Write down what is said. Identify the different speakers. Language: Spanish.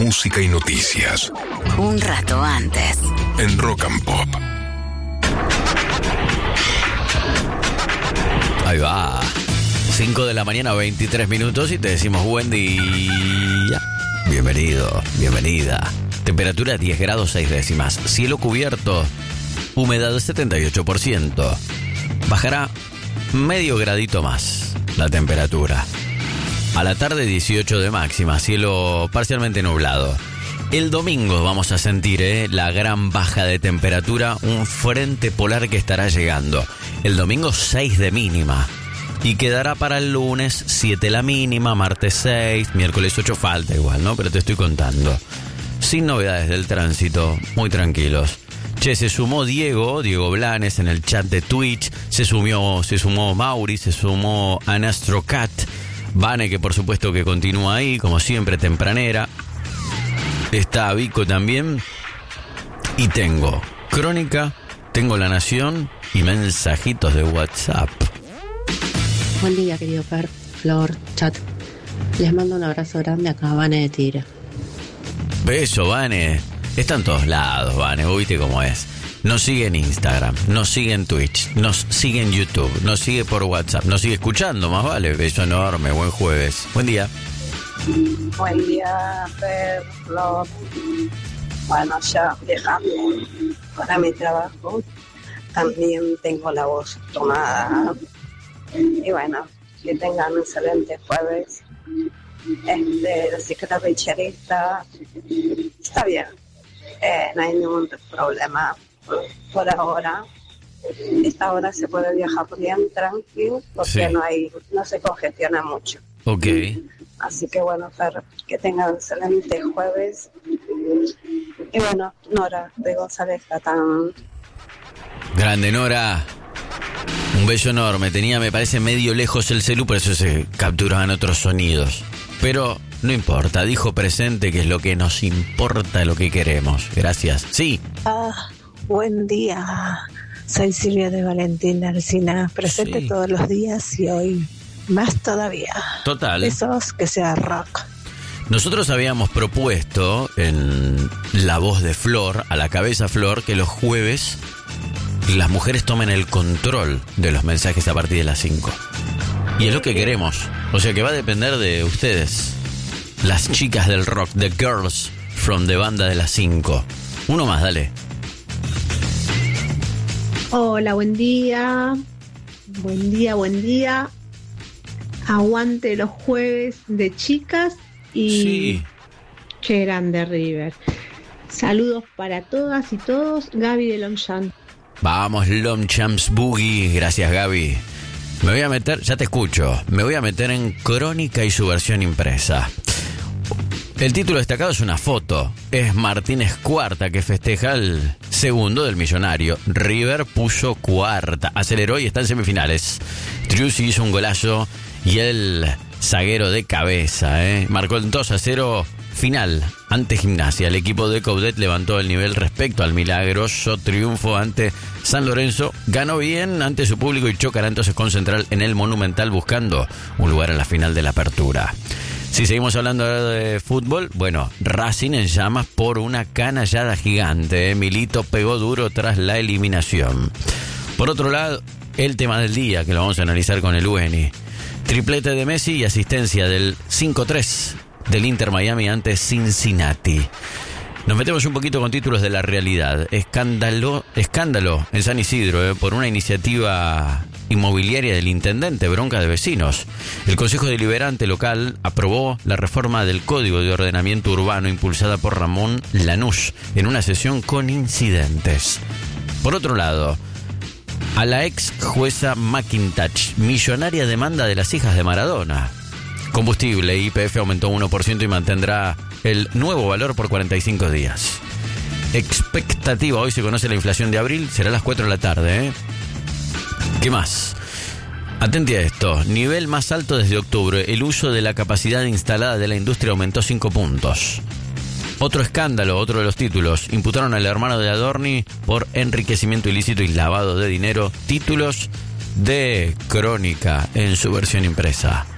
Speaker 1: música y noticias.
Speaker 2: Un rato antes.
Speaker 1: En Rock and Pop.
Speaker 3: Ahí va. 5 de la mañana, 23 minutos y te decimos buen día. Bienvenido, bienvenida. Temperatura 10 grados 6 décimas. Cielo cubierto. Humedad 78%. Bajará medio gradito más la temperatura. A la tarde 18 de máxima. Cielo parcialmente nublado. El domingo vamos a sentir la gran baja de temperatura. Un frente polar que estará llegando. El domingo 6 de mínima. Y quedará para el lunes 7 la mínima, martes 6, miércoles 8 falta igual, ¿no? Pero te estoy contando. Sin novedades del tránsito, muy tranquilos. Che, se sumó Diego Blanes en el chat de Twitch. Se sumó Mauri, se sumó Anastrocat. Vane, que por supuesto que continúa ahí, como siempre, tempranera. Está Vico también. Y tengo Crónica, tengo La Nación y mensajitos de WhatsApp.
Speaker 4: Buen día, querido Fer, Flor, chat. Les mando un abrazo grande acá, Vane de Tigre.
Speaker 3: Beso, Vane. Está en todos lados, Vane, viste cómo es. Nos sigue en Instagram, nos sigue en Twitch, nos sigue en YouTube, nos sigue por WhatsApp, nos sigue escuchando, más vale. Beso enorme, buen jueves. Buen día.
Speaker 5: Buen día, Fer, Flor. Bueno, ya viajando para mi trabajo. También tengo la voz tomada. Y bueno, que tengan un excelente jueves. Así que la pecherita está bien. No hay ningún problema por ahora. Esta hora se puede viajar bien tranquilo porque sí, no se congestiona mucho.
Speaker 3: Ok.
Speaker 5: Así que bueno, Fer, que tengan un excelente jueves. Y bueno, Nora de González Catán.
Speaker 3: Grande, Nora. Un beso enorme. Tenía, me parece, medio lejos el celu, por eso se capturaban otros sonidos. Pero no importa, dijo presente, que es lo que nos importa, lo que queremos. Gracias. Sí.
Speaker 6: Buen día. Soy Silvia de Valentín Arcina. Presente sí, todos los días y hoy más todavía.
Speaker 3: Total.
Speaker 6: Besos, que sea rock.
Speaker 3: Nosotros habíamos propuesto en La Voz de Flor, a la cabeza Flor, que los jueves las mujeres tomen el control de los mensajes a partir de las 5. Y es lo que queremos. O sea que va a depender de ustedes. Las chicas del rock, The Girls from the Banda de las 5. Uno más, dale.
Speaker 7: Hola, buen día. Buen día. Aguante los jueves de chicas y
Speaker 3: sí,
Speaker 7: Che grande River. Saludos para todas y todos. Gaby de Longchamp.
Speaker 3: Vamos, Longchamp's Boogie. Gracias, Gaby. Me voy a meter, ya te escucho, me voy a meter en Crónica y su versión impresa. El título destacado es una foto. Es Martínez Cuarta, que festeja el segundo del Millonario. River puso cuarta, aceleró y está en semifinales. Triusi hizo un golazo y el zaguero de cabeza, marcó el 2-0 final ante Gimnasia. El equipo de Coudet levantó el nivel respecto al milagroso triunfo ante San Lorenzo. Ganó bien ante su público y chocará entonces con Central en el Monumental buscando un lugar en la final de la Apertura. Si seguimos hablando de fútbol, bueno, Racing en llamas por una canallada gigante. Milito pegó duro tras la eliminación. Por otro lado, el tema del día, que lo vamos a analizar con el UNI. Triplete de Messi y asistencia del 5-3 del Inter Miami ante Cincinnati. Nos metemos un poquito con títulos de la realidad. Escándalo en San Isidro por una iniciativa inmobiliaria del intendente, bronca de vecinos. El Consejo Deliberante local aprobó la reforma del Código de Ordenamiento Urbano impulsada por Ramón Lanús en una sesión con incidentes. Por otro lado, a la ex jueza McIntosh, millonaria demanda de las hijas de Maradona. Combustible, YPF aumentó 1% y mantendrá el nuevo valor por 45 días. Expectativa, hoy se conoce la inflación de abril, será a las 4 de la tarde. ¿Qué más? Atente a esto, nivel más alto desde octubre, el uso de la capacidad instalada de la industria aumentó 5 puntos. Otro escándalo, otro de los títulos, imputaron al hermano de Adorni por enriquecimiento ilícito y lavado de dinero. Títulos de Crónica en su versión impresa.